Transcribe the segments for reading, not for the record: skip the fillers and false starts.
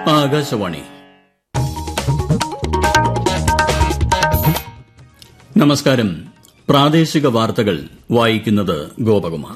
ആകാശവാണി. നമസ്കാരം. പ്രാദേശിക വാർത്തകൾ വായിക്കുന്നത് ഗോപകുമാർ.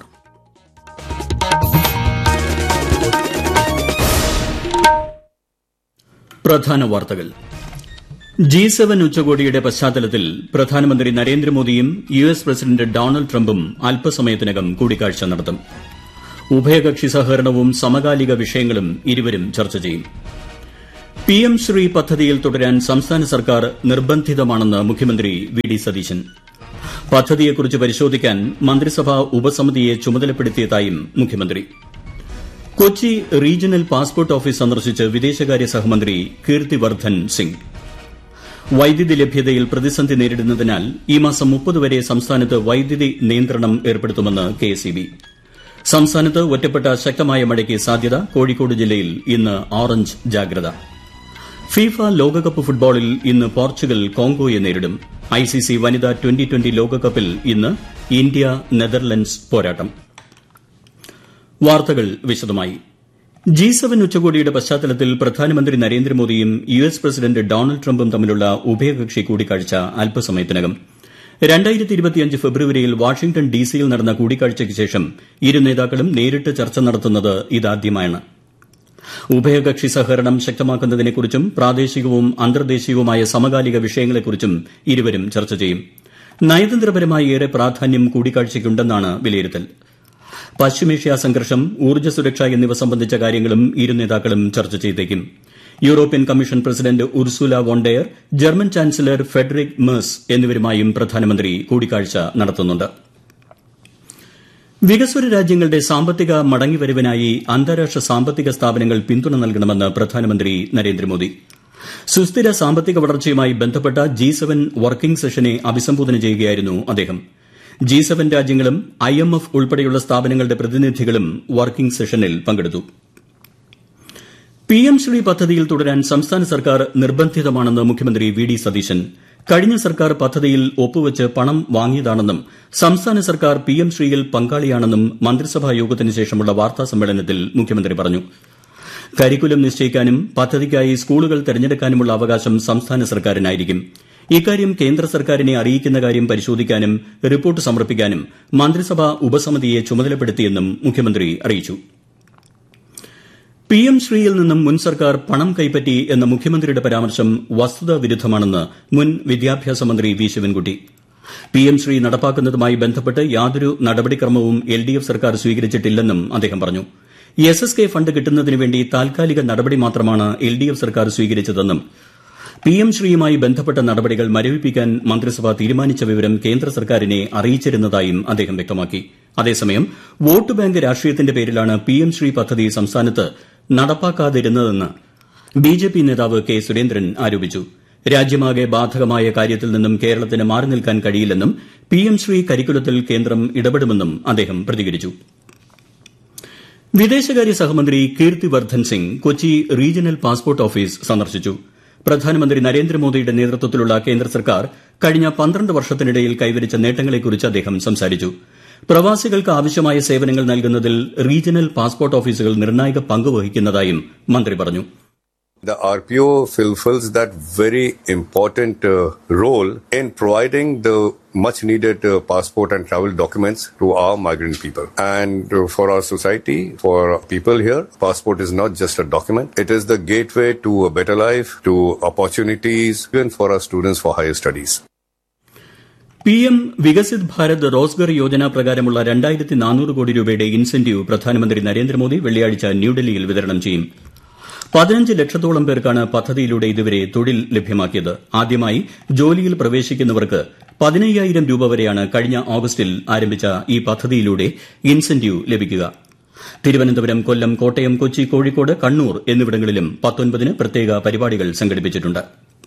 പ്രധാന വാർത്തകൾ. G7 ഉച്ചകോടിയുടെ പശ്ചാത്തലത്തിൽ പ്രധാനമന്ത്രി നരേന്ദ്രമോദിയും US പ്രസിഡന്റ് ഡൊണാൾഡ് ട്രംപും അല്പസമയത്തിനകം കൂടിക്കാഴ്ച നടത്തും. ഉഭയകക്ഷി സഹകരണവും സമകാലിക വിഷയങ്ങളും ഇരുവരും ചർച്ച ചെയ്യും. PM ശ്രീ പദ്ധതിയിൽ തുടരാൻ സംസ്ഥാന സർക്കാർ നിർബന്ധിതമാണെന്ന് മുഖ്യമന്ത്രി വി.ഡി. സതീശൻ. പദ്ധതിയെക്കുറിച്ച് പരിശോധിക്കാൻ മന്ത്രിസഭാ ഉപസമിതിയെ ചുമതലപ്പെടുത്തിയതായും മുഖ്യമന്ത്രി. കൊച്ചി റീജിയണൽ പാസ്പോർട്ട് ഓഫീസ് സന്ദർശിച്ച് വിദേശകാര്യ സഹമന്ത്രി കീർത്തിവർദ്ധൻ സിംഗ്. വൈദ്യുതി ലഭ്യതയിൽ പ്രതിസന്ധി നേരിടുന്നതിനാൽ ഈ മാസം 30 വരെ സംസ്ഥാനത്ത് വൈദ്യുതി നിയന്ത്രണം ഏർപ്പെടുത്തുമെന്ന് KSEB. സംസ്ഥാനത്ത് ഒറ്റപ്പെട്ട ശക്തമായ മഴയ്ക്ക് സാധ്യത. കോഴിക്കോട് ജില്ലയിൽ ഇന്ന് ഓറഞ്ച് ജാഗ്രത. ഫിഫ ലോകകപ്പ് ഫുട്ബോളിൽ ഇന്ന് പോർച്ചുഗൽ കോങ്കോയെ നേരിടും. ICC വനിതാ T20 ലോകകപ്പിൽ ഇന്ന് ഇന്ത്യ നെതർലൻഡ്സ് പോരാട്ടം. വാർത്തകൾ വിശദമായി. G7 ഉച്ചകോടിയുടെ പശ്ചാത്തലത്തിൽ പ്രധാനമന്ത്രി നരേന്ദ്രമോദിയും US പ്രസിഡന്റ് ഡൊണാൾഡ് ട്രംപും തമ്മിലുള്ള ഉഭയകക്ഷി കൂടിക്കാഴ്ച അല്പസമയത്തിനകം. 2025 ഫെബ്രുവരിയിൽ വാഷിംഗ്ടൺ DC-യിൽ നടന്ന കൂടിക്കാഴ്ചയ്ക്ക് ശേഷം ഇരു നേതാക്കളും നേരിട്ട് ചർച്ച നടത്തുന്നത് ഇതാദ്യമായാണ്. ഉഭയകക്ഷി സഹകരണം ശക്തമാക്കുന്നതിനെക്കുറിച്ചും പ്രാദേശികവും അന്തർദേശീയവുമായ സമകാലിക വിഷയങ്ങളെക്കുറിച്ചും ഇരുവരും ചർച്ച ചെയ്യും. നയതന്ത്രപരമായി ഏറെ പ്രാധാന്യം കൂടിക്കാഴ്ചയ്ക്കുണ്ടെന്നാണ് വിലയിരുത്തൽ. പശ്ചിമേഷ്യ സംഘർഷം, ഊർജ്ജ സുരക്ഷ എന്നിവ സംബന്ധിച്ച കാര്യങ്ങളും ഇരു നേതാക്കളും ചർച്ച ചെയ്തേക്കും. European commission president Ursula വോണ്ടയർ, German chancellor Frederick Merz എന്നിവരുമായും പ്രധാനമന്ത്രി കൂടിക്കാഴ്ച നടത്തുന്നുണ്ട്. വികസ്വര രാജ്യങ്ങളുടെ സാമ്പത്തിക മടങ്ങിവരവിനായി അന്താരാഷ്ട്ര സാമ്പത്തിക സ്ഥാപനങ്ങൾ പിന്തുണ നൽകണമെന്ന് പ്രധാനമന്ത്രി നരേന്ദ്രമോദി. സുസ്ഥിര സാമ്പത്തിക വളർച്ചയുമായി ബന്ധപ്പെട്ട G7 വർക്കിംഗ് സെഷനെ അഭിസംബോധന ചെയ്യുകയായിരുന്നു അദ്ദേഹം. G7 രാജ്യങ്ങളും IMF ഉൾപ്പെടെയുള്ള സ്ഥാപനങ്ങളുടെ പ്രതിനിധികളും വർക്കിംഗ് സെഷനിൽ പങ്കെടുത്തു. PM ശ്രീ പദ്ധതിയിൽ തുടരാൻ സംസ്ഥാന സർക്കാർ നിർബന്ധിതമാണെന്ന് മുഖ്യമന്ത്രി വി.ഡി. സതീശൻ. കഴിഞ്ഞ സർക്കാർ പദ്ധതിയിൽ ഒപ്പുവച്ച് പണം വാങ്ങിയതാണെന്നും സംസ്ഥാന സർക്കാർ PM ശ്രീയിൽ പങ്കാളിയാണെന്നും മന്ത്രിസഭാ യോഗത്തിന് ശേഷമുള്ള വാർത്താസമ്മേളനത്തിൽ മുഖ്യമന്ത്രി പറഞ്ഞു. കരിക്കുലം നിശ്ചയിക്കാനും പദ്ധതിക്കായി സ്കൂളുകൾ തെരഞ്ഞെടുക്കാനുമുള്ള അവകാശം സംസ്ഥാന സർക്കാരിനായിരിക്കും. ഇക്കാര്യം കേന്ദ്ര സർക്കാരിനെ അറിയിക്കുന്ന കാര്യം പരിശോധിക്കാനും റിപ്പോർട്ട് സമർപ്പിക്കാനും മന്ത്രിസഭാ ഉപസമിതിയെ ചുമതലപ്പെടുത്തിയെന്നും മുഖ്യമന്ത്രി അറിയിച്ചു. PM ശ്രീയിൽ നിന്നും മുൻ സർക്കാർ പണം കൈപ്പറ്റി എന്ന മുഖ്യമന്ത്രിയുടെ പരാമർശം വസ്തുതാവിരുദ്ധമാണെന്ന് മുൻ വിദ്യാഭ്യാസ മന്ത്രി വി. ശിവൻകുട്ടി. PM ശ്രീ നടപ്പാക്കുന്നതുമായി ബന്ധപ്പെട്ട് യാതൊരു നടപടിക്രമവും LDF സർക്കാർ സ്വീകരിച്ചിട്ടില്ലെന്നും അദ്ദേഹം പറഞ്ഞു. SSK ഫണ്ട് കിട്ടുന്നതിനുവേണ്ടി താൽക്കാലിക നടപടി മാത്രമാണ് LDF സർക്കാർ സ്വീകരിച്ചതെന്നും PM ശ്രീയുമായി ബന്ധപ്പെട്ട നടപടികൾ മരവിപ്പിക്കാൻ മന്ത്രിസഭ തീരുമാനിച്ച വിവരം കേന്ദ്ര സർക്കാരിനെ അറിയിച്ചിരുന്നതായും അദ്ദേഹം വ്യക്തമാക്കി. അതേസമയം വോട്ട് ബാങ്ക് രാഷ്ട്രീയത്തിന്റെ പേരിലാണ് PM ശ്രീ പദ്ധതി സംസ്ഥാനത്ത് നടപ്പാക്കാതിരുന്നതെന്ന് BJP നേതാവ് K. സുരേന്ദ്രൻ ആരോപിച്ചു. രാജ്യമാകെ ബാധകമായ കാര്യത്തിൽ നിന്നും കേരളത്തിന് മാറി നിൽക്കാൻ കഴിയില്ലെന്നും PM ശ്രീ കരിക്കുലത്തിൽ കേന്ദ്രം ഇടപെടുമെന്നും അദ്ദേഹം പ്രതികരിച്ചു. വിദേശകാര്യ സഹമന്ത്രി Kirti Vardhan Singh Kochi regional passport office സന്ദർശിച്ചു. പ്രധാനമന്ത്രി നരേന്ദ്രമോദിയുടെ നേതൃത്വത്തിലുള്ള കേന്ദ്ര സർക്കാർ കഴിഞ്ഞ 12 വർഷത്തിനിടയിൽ കൈവരിച്ച നേട്ടങ്ങളെക്കുറിച്ച് അദ്ദേഹം സംസാരിച്ചു. പ്രവാസികൾക്ക് ആവശ്യമായ സേവനങ്ങൾ നൽകുന്നതിൽ റീജിയണൽ പാസ്പോർട്ട് ഓഫീസുകൾ നിർണായക പങ്ക് വഹിക്കുന്നതായും മന്ത്രി പറഞ്ഞു. The RPO fulfills that very important role in providing the much needed passport and travel documents to our migrant people. And for our society, for people here, passport is not just a document. It is the gateway to a better life, to opportunities, even for our students for higher studies. PM Viksit Bharat Rozgar Yojana പ്രകാരമുള്ള 2400 കോടി രൂപയുടെ incentive പ്രധാനമന്ത്രി നരേന്ദ്രമോദി വെള്ളിയാഴ്ച ന്യൂഡൽഹിയിൽ വിതരണം ചെയ്യും. 15 ലക്ഷത്തോളം പേർക്കാണ് പദ്ധതിയിലൂടെ ഇതുവരെ തൊഴിൽ ലഭ്യമാക്കിയത്. ആദ്യമായി ജോലിയിൽ പ്രവേശിക്കുന്നവർക്ക് 15,000 രൂപ വരെയാണ് കഴിഞ്ഞ ഓഗസ്റ്റിൽ ആരംഭിച്ച ഈ പദ്ധതിയിലൂടെ ഇൻസെന്റീവ് ലഭിക്കുക. തിരുവനന്തപുരം, കൊല്ലം, കോട്ടയം, കൊച്ചി, കോഴിക്കോട്, കണ്ണൂർ എന്നിവിടങ്ങളിലും 19 പ്രത്യേക പരിപാടികൾ സംഘടിപ്പിച്ചിട്ടുണ്ട്.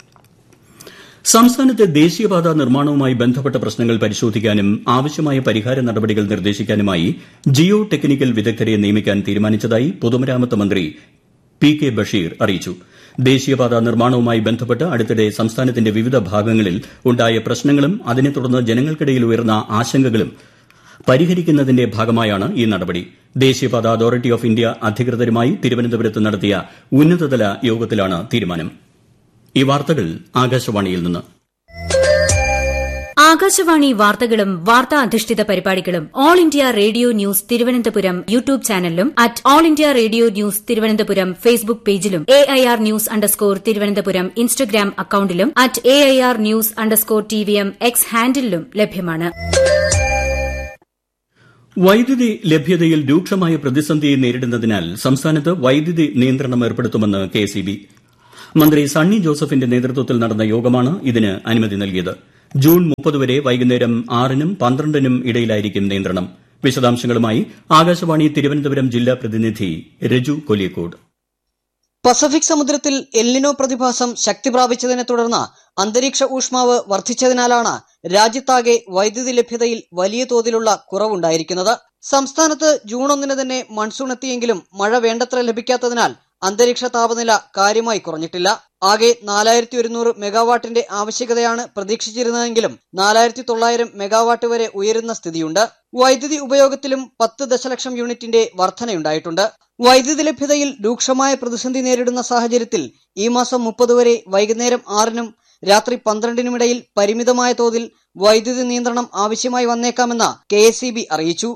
സംസ്ഥാനത്തെ ദേശീയപാത നിർമ്മാണവുമായി ബന്ധപ്പെട്ട പ്രശ്നങ്ങൾ പരിശോധിക്കാനും ആവശ്യമായ പരിഹാര നടപടികൾ നിർദ്ദേശിക്കാനുമായി ജിയോ ടെക്നിക്കൽ വിദഗ്ധരെ നിയമിക്കാൻ തീരുമാനിച്ചതായി പൊതുമരാമത്ത് മന്ത്രി P.K. ബഷീർ അറിയിച്ചു. ദേശീയപാത നിർമ്മാണവുമായി ബന്ധപ്പെട്ട് അടുത്തിടെ സംസ്ഥാനത്തിന്റെ വിവിധ ഭാഗങ്ങളിൽ ഉണ്ടായ പ്രശ്നങ്ങളും അതിനെ തുടർന്ന് ജനങ്ങൾക്കിടയിൽ ഉയർന്ന ആശങ്കകളും പരിഹരിക്കുന്നതിന്റെ ഭാഗമായാണ് ഈ നടപടി. ദേശീയപാത അതോറിറ്റി ഓഫ് ഇന്ത്യ അധികൃതരുമായി തിരുവനന്തപുരത്ത് നടത്തിയ ഉന്നതതല യോഗത്തിലാണ് തീരുമാനം. ഈ വാർത്തകൾ ആകാശവാണിയിൽ നിന്ന്. ആകാശവാണി വാർത്തകളും വാർത്താ അധിഷ്ഠിത പരിപാടികളും all India radio news Thiruvananthapuram YouTube ചാനലിലും all India radio news Thiruvananthapuram Facebook പേജിലും AIR ന്യൂസ് _ ഇൻസ്റ്റഗ്രാം അക്കൌണ്ടിലും AIR ന്യൂസ് _ എക്സ് ഹാൻഡിലും ലഭ്യമാണ്. വൈദ്യുതി ലഭ്യതയിൽ രൂക്ഷമായ പ്രതിസന്ധി നേരിടുന്നതിനാൽ സംസ്ഥാനത്ത് വൈദ്യുതി നിയന്ത്രണം ഏർപ്പെടുത്തുമെന്ന് KEB. മന്ത്രി സണ്ണി ജോസഫിന്റെ നേതൃത്വത്തിൽ നടന്ന യോഗമാണ് ഇതിന് അനുമതി നൽകിയത്. ജൂൺ 30 വരെ വൈകുന്നേരം 6-നും 12-നും ഇടയിലായിരിക്കും നിയന്ത്രണം. വിശദാംശങ്ങളുമായി ആകാശവാണി തിരുവനന്തപുരം ജില്ലാ പ്രതിനിധി രജു കൊലിയക്കോട്. പസഫിക് സമുദ്രത്തിൽ എൽനിനോ പ്രതിഭാസം ശക്തി പ്രാപിച്ചതിനെ തുടർന്ന് അന്തരീക്ഷ ഊഷ്മാവ് വർദ്ധിച്ചതിനാലാണ് രാജ്യത്താകെ വൈദ്യുതി ലഭ്യതയിൽ വലിയ തോതിലുള്ള കുറവുണ്ടായിരിക്കുന്നത്. സംസ്ഥാനത്ത് ജൂൺ 1 തന്നെ മൺസൂൺ എത്തിയെങ്കിലും മഴ വേണ്ടത്ര ലഭിക്കാത്തതിനാൽ അന്തരീക്ഷ താപനില കാര്യമായി കുറഞ്ഞിട്ടില്ല. ആകെ 4100 മെഗാവാട്ടിന്റെ ആവശ്യകതയാണ് പ്രതീക്ഷിച്ചിരുന്നതെങ്കിലും 4900 മെഗാവാട്ട് വരെ ഉയരുന്ന സ്ഥിതിയുണ്ട്. വൈദ്യുതി ഉപയോഗത്തിലും 10 ദശലക്ഷം യൂണിറ്റിന്റെ വർധനയുണ്ടായിട്ടുണ്ട്. വൈദ്യുതി ലഭ്യതയിൽ രൂക്ഷമായ പ്രതിസന്ധി നേരിടുന്ന സാഹചര്യത്തിൽ ഈ മാസം 30 വരെ വൈകുന്നേരം 6-നും രാത്രി 12-നും ഇടയിൽ പരിമിതമായ തോതിൽ വൈദ്യുതി നിയന്ത്രണം ആവശ്യമായി വന്നേക്കാമെന്ന് KEB അറിയിച്ചു.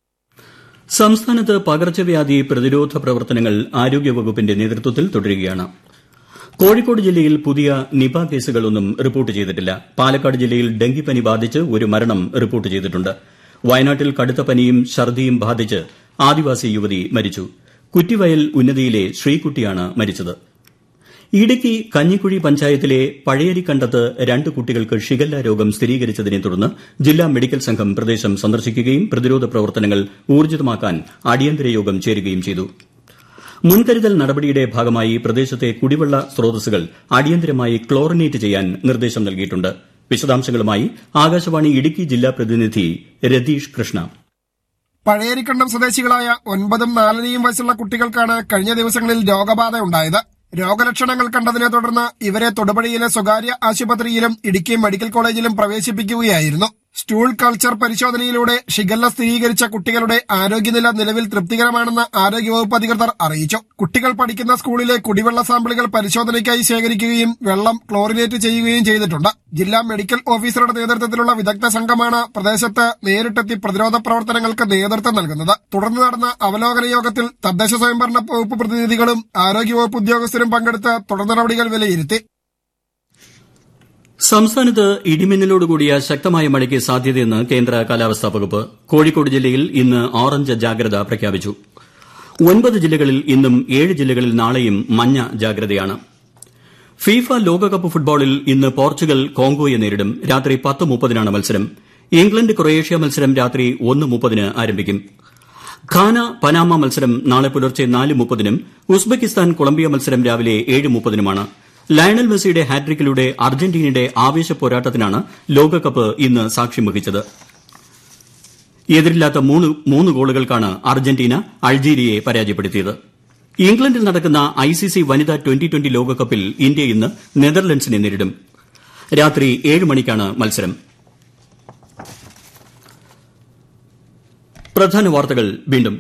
സംസ്ഥാനത്ത് പകർച്ചവ്യാധി പ്രതിരോധ പ്രവർത്തനങ്ങൾ ആരോഗ്യവകുപ്പിന്റെ നേതൃത്വത്തിൽ തുടരുകയാണ്. കോഴിക്കോട് ജില്ലയിൽ പുതിയ നിപ കേസുകളൊന്നും റിപ്പോർട്ട് ചെയ്തിട്ടില്ല. പാലക്കാട് ജില്ലയിൽ ഡെങ്കിപ്പനി ബാധിച്ച് ഒരു മരണം റിപ്പോർട്ട് ചെയ്തിട്ടുണ്ട്. വയനാട്ടിൽ കടുത്ത പനിയും ഛർദിയും ബാധിച്ച് ആദിവാസി യുവതി മരിച്ചു. കുറ്റിവയൽ ഉന്നതിയിലെ ശ്രീകുട്ടിയാണ് മരിച്ചത്. ഇടുക്കി കഞ്ഞിക്കുഴി പഞ്ചായത്തിലെ പഴയരിക്കണ്ടത്ത് 2 കുട്ടികൾക്ക് ഷിഗല്ല രോഗം സ്ഥിരീകരിച്ചതിനെ തുടർന്ന് ജില്ലാ മെഡിക്കൽ സംഘം പ്രദേശം സന്ദർശിക്കുകയും പ്രതിരോധ പ്രവർത്തനങ്ങൾ ഊർജിതമാക്കാൻ അടിയന്തര യോഗം ചേരുകയും ചെയ്തു. മുൻകരുതൽ നടപടിയുടെ ഭാഗമായി പ്രദേശത്തെ കുടിവെള്ള സ്രോതസ്സുകൾ അടിയന്തരമായി ക്ലോറിനേറ്റ് ചെയ്യാൻ നിർദ്ദേശം നൽകിയിട്ടുണ്ട്. വിശദാംശങ്ങളുമായി ആകാശവാണി ഇടുക്കി ജില്ലാ പ്രതിനിധി രതീഷ് കൃഷ്ണ. പഴയരിക്കണ്ടം സ്വദേശികളായ 9-ഉം 4-നെയും വയസ്സുള്ള കുട്ടികൾക്കാണ് കഴിഞ്ഞ ദിവസങ്ങളിൽ രോഗബാധ ഉണ്ടായത്. രോഗലക്ഷണങ്ങൾ കണ്ടതിനെ തുടർന്ന് ഇവരെ തൊടുപുഴയിലെ സ്വകാര്യ ആശുപത്രിയിലും ഇടുക്കി മെഡിക്കൽ കോളേജിലും പ്രവേശിപ്പിക്കുകയായിരുന്നു. സ്റ്റൂൾ കൾച്ചർ പരിശോധനയിലൂടെ ഷിഗല്ല സ്ഥിരീകരിച്ച കുട്ടികളുടെ ആരോഗ്യനില നിലവിൽ തൃപ്തികരമാണെന്ന് ആരോഗ്യവകുപ്പ് അധികൃതർ അറിയിച്ചു. കുട്ടികൾ പഠിക്കുന്ന സ്കൂളിലെ കുടിവെള്ള സാമ്പിളുകൾ പരിശോധനയ്ക്കായി ശേഖരിക്കുകയും വെള്ളം ക്ലോറിനേറ്റ് ചെയ്യുകയും ചെയ്തിട്ടുണ്ട്. ജില്ലാ മെഡിക്കൽ ഓഫീസറുടെ നേതൃത്വത്തിലുള്ള വിദഗ്ധ സംഘമാണ് പ്രദേശത്ത് നേരിട്ടെത്തി പ്രതിരോധ പ്രവർത്തനങ്ങൾക്ക് നേതൃത്വം നൽകുന്നത്. തുടർന്ന് നടന്ന അവലോകന യോഗത്തിൽ തദ്ദേശ സ്വയംഭരണ വകുപ്പ് പ്രതിനിധികളും ആരോഗ്യവകുപ്പ് ഉദ്യോഗസ്ഥരും പങ്കെടുത്ത് തുടർ നടപടികൾ വിലയിരുത്തി. സംസ്ഥാനത്ത് ഇടിമിന്നലോടുകൂടിയ ശക്തമായ മഴയ്ക്ക് സാധ്യതയെന്ന് കേന്ദ്ര കാലാവസ്ഥാ വകുപ്പ്. കോഴിക്കോട് ജില്ലയിൽ ഇന്ന് ഓറഞ്ച് ജാഗ്രത പ്രഖ്യാപിച്ചു. 9 ജില്ലകളിൽ ഇന്നും 7 ജില്ലകളിൽ നാളെയും മഞ്ഞ ജാഗ്രതയാണ്. ഫിഫ ലോകകപ്പ് ഫുട്ബോളിൽ ഇന്ന് പോർച്ചുഗൽ കോങ്കോയെ നേരിടും. രാത്രി 10:30-നാണ് മത്സരം. ഇംഗ്ലണ്ട് ക്രൊയേഷ്യ മത്സരം രാത്രി 1:30-ന് ആരംഭിക്കും. ഘാന പനാമ മത്സരം നാളെ പുലർച്ചെ 4:30-നും ഉസ്ബെക്കിസ്ഥാൻ കൊളംബിയ മത്സരം രാവിലെ 7:30-നുമാണ്. ലയണൽ മെസ്സിയുടെ ഹാട്രിക്കിലൂടെ അർജന്റീനയുടെ ആവേശ പോരാട്ടത്തിനാണ് ലോകകപ്പ് ഇന്ന് സാക്ഷ്യം വഹിച്ചത്. എതിരില്ലാത്ത 3 ഗോളുകൾക്കാണ് അർജന്റീന അൾജീരിയയെ പരാജയപ്പെടുത്തിയത്. ഇംഗ്ലണ്ടിൽ നടക്കുന്ന ICC വനിതാ 2020 ലോകകപ്പിൽ ഇന്ത്യ ഇന്ന് നെതർലൻഡ്സിനെ നേരിടും. രാത്രി 7 മണിക്കാണ് മത്സരം. പ്രധാന വാർത്തകൾ വീണ്ടും.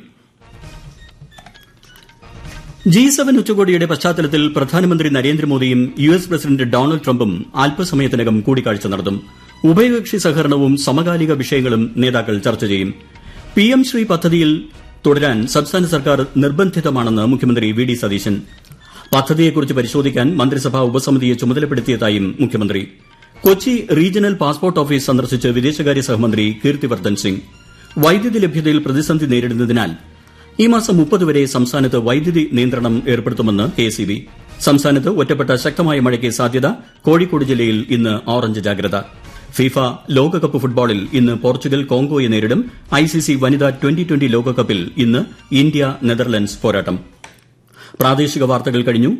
G7 ഉച്ചകോടിയുടെ പശ്ചാത്തലത്തിൽ പ്രധാനമന്ത്രി നരേന്ദ്രമോദിയും US പ്രസിഡന്റ് ഡൊണാൾഡ് ട്രംപും അല്പസമയത്തിനകം കൂടിക്കാഴ്ച നടത്തും. ഉഭയകക്ഷി സഹകരണവും സമകാലിക വിഷയങ്ങളും നേതാക്കൾ ചർച്ച ചെയ്യും. PM ശ്രീ പദ്ധതിയിൽ തുടരാൻ സംസ്ഥാന സർക്കാർ നിർബന്ധിതമാണെന്ന് മുഖ്യമന്ത്രി VD സതീശൻ. പദ്ധതിയെക്കുറിച്ച് പരിശോധിക്കാൻ മന്ത്രിസഭാ ഉപസമിതിയെ ചുമതലപ്പെടുത്തിയതായും മുഖ്യമന്ത്രി. കൊച്ചി റീജിയണൽ പാസ്പോർട്ട് ഓഫീസ് സന്ദർശിച്ച് വിദേശകാര്യ സഹമന്ത്രി കീർത്തിവർദ്ധൻ സിംഗ്. വൈദ്യുതി ലഭ്യതയിൽ പ്രതിസന്ധി നേരിടുന്നതിനാൽ ഈ മാസം 30 വരെ സംസ്ഥാനത്ത് വൈദ്യുതി നിയന്ത്രണം ഏർപ്പെടുത്തുമെന്ന് KEB. സംസ്ഥാനത്ത് ഒറ്റപ്പെട്ട ശക്തമായ മഴയ്ക്ക് സാധ്യത. കോഴിക്കോട് ജില്ലയിൽ ഇന്ന് ഓറഞ്ച് ജാഗ്രത. ഫിഫ ലോകകപ്പ് ഫുട്ബോളിൽ ഇന്ന് പോർച്ചുഗൽ കോങ്കോയെ നേരിടും. ICC വനിതാ 2020 ലോകകപ്പിൽ ഇന്ന് ഇന്ത്യ നെതർലൻഡ്സ് പോരാട്ടം. പ്രാദേശിക വാർത്തകൾ കഴിഞ്ഞു.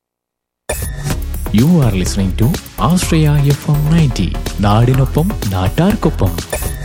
You are listening to Australia FM 90. നാടിനൊപ്പം നാട്ടാർക്കൊപ്പം.